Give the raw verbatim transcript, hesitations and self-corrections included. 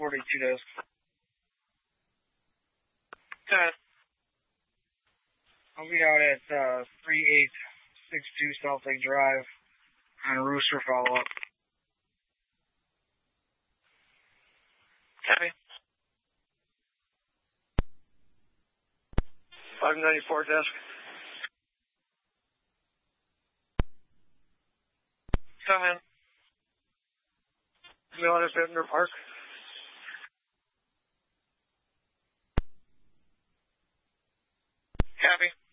forty-two desk. ten. I'll be out at uh, three eight six two South Lake Drive on Rooster follow-up. Copy. five ninety-four desk. Come in. Mill at Bender Park. Copy.